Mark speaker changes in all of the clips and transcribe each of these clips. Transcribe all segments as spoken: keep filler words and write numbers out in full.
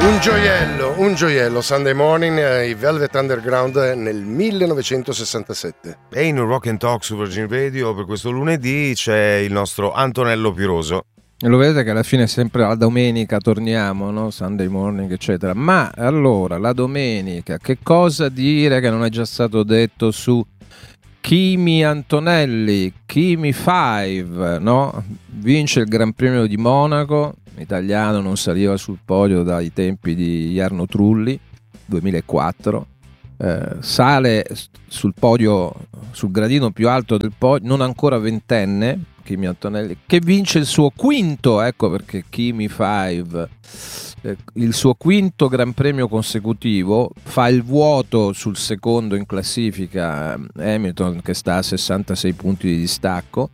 Speaker 1: Un gioiello, un gioiello, Sunday Morning, i Velvet Underground nel millenovecentosessantasette.
Speaker 2: E in Rock and Talk su Virgin Radio per questo lunedì c'è il nostro Antonello Piroso.
Speaker 3: E lo vedete che alla fine sempre la domenica torniamo, no? Sunday Morning eccetera. Ma allora la domenica che cosa dire che non è già stato detto su Kimi Antonelli, Kimi cinque, no? Vince il Gran Premio di Monaco, italiano, non saliva sul podio dai tempi di Jarno Trulli, duemilaquattro, eh, sale sul podio, sul gradino più alto del podio, non ancora ventenne, Kimi Antonelli, che vince il suo quinto, ecco perché Kimi cinque, eh, il suo quinto Gran Premio consecutivo, fa il vuoto sul secondo in classifica Hamilton che sta a sessantasei punti di distacco,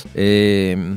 Speaker 3: e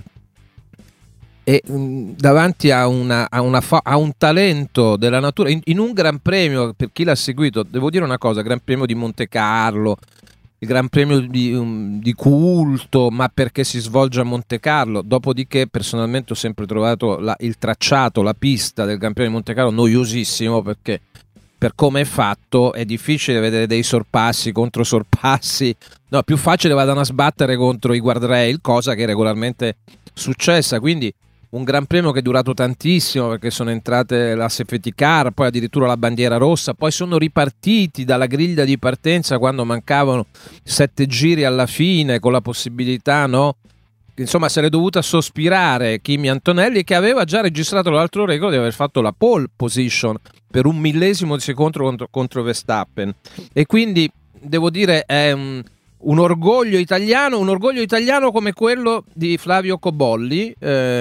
Speaker 3: e mh, davanti a, una, a, una fa- a un talento della natura in, in un Gran Premio, per chi l'ha seguito, devo dire una cosa, Gran Premio di Monte Carlo, il Gran Premio di, um, di culto, ma perché si svolge a Monte Carlo. Dopodiché personalmente ho sempre trovato la, il tracciato, la pista del Gran Premio di Monte Carlo noiosissimo, perché per come è fatto è difficile vedere dei sorpassi, contro sorpassi, no, più facile vadano a sbattere contro i guardrail, cosa che è regolarmente successa. Quindi un Gran Premio che è durato tantissimo, perché sono entrate la safety car, poi addirittura la bandiera rossa, poi sono ripartiti dalla griglia di partenza quando mancavano sette giri alla fine, con la possibilità, no? Insomma, se l'è dovuta sospirare Kimi Antonelli, che aveva già registrato l'altro record di aver fatto la pole position per un millesimo di secondo contro, contro Verstappen. E quindi devo dire è un Un orgoglio italiano, un orgoglio italiano come quello di Flavio Cobolli,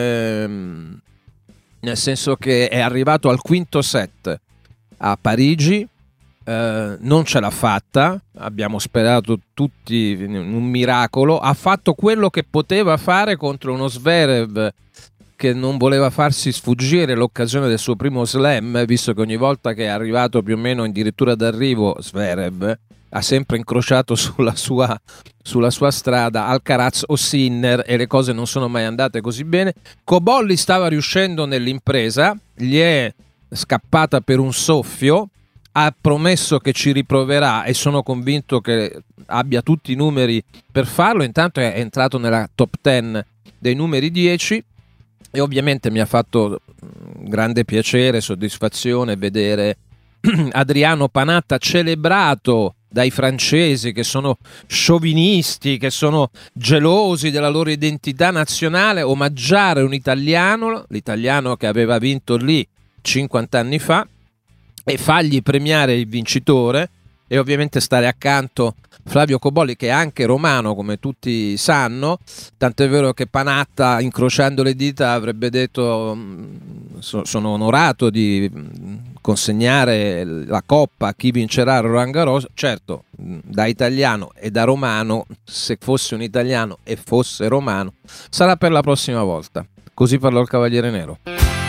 Speaker 3: ehm, nel senso che è arrivato al quinto set a Parigi, eh, non ce l'ha fatta, abbiamo sperato tutti in un miracolo, ha fatto quello che poteva fare contro uno Zverev che non voleva farsi sfuggire l'occasione del suo primo slam, visto che ogni volta che è arrivato più o meno addirittura d'arrivo Zverev ha sempre incrociato sulla sua, sulla sua strada Alcaraz o Sinner, e le cose non sono mai andate così bene. Cobolli stava riuscendo nell'impresa, gli è scappata per un soffio, ha promesso che ci riproverà e sono convinto che abbia tutti i numeri per farlo. Intanto è entrato nella top dieci dei numeri dieci e ovviamente mi ha fatto grande piacere, soddisfazione vedere Adriano Panatta celebrato dai francesi, che sono sciovinisti, che sono gelosi della loro identità nazionale, omaggiare un italiano, l'italiano che aveva vinto lì cinquanta anni fa, e fargli premiare il vincitore, e ovviamente stare accanto Flavio Cobolli, che è anche romano come tutti sanno, tant'è vero che Panatta, incrociando le dita, avrebbe detto so, sono onorato di consegnare la coppa a chi vincerà il Roland Garros. Certo, da italiano e da romano, se fosse un italiano e fosse romano, sarà per la prossima volta. Così parlò il Cavaliere Nero.